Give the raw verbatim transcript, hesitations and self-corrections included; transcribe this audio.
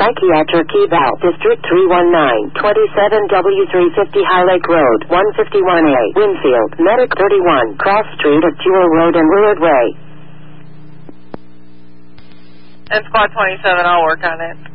Psychiatric Eval, District three one nine, twenty-seven W three fifty High Lake Road, one fifty-one A, Winfield, Medic thirty-one, Cross Street at Jewel Road and Willard Way. And Squad twenty-seven, I'll work on it.